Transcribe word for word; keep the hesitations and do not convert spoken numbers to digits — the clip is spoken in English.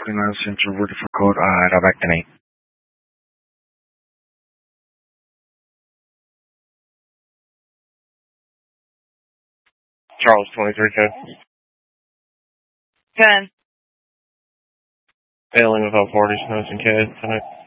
Command Center, ready for code, uh, right back tonight. Charles, twenty-three code. ten. Failing without forties, notes and code tonight.